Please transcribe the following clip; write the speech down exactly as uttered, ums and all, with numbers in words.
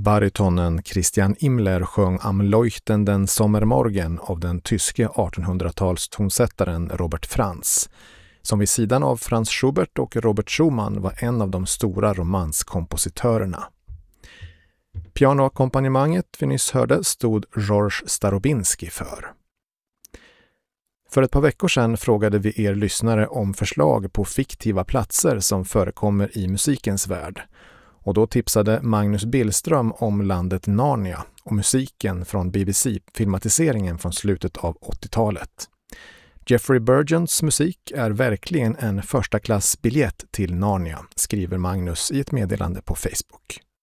Barytonen Christian Imler sjöng Am leuchtenden Sommermorgen av den tyske artonhundratals tonsättaren Robert Franz, som vid sidan av Franz Schubert och Robert Schumann var en av de stora romanskompositörerna. Pianoackompanjemanget vi nyss hörde stod George Starobinski för. För ett par veckor sedan frågade vi er lyssnare om förslag på fiktiva platser som förekommer i musikens värld. Och då tipsade Magnus Billström om landet Narnia och musiken från B B C-filmatiseringen från slutet av åttiotalet. Jeffrey Burgents musik är verkligen en första klass biljett till Narnia, skriver Magnus i ett meddelande på Facebook.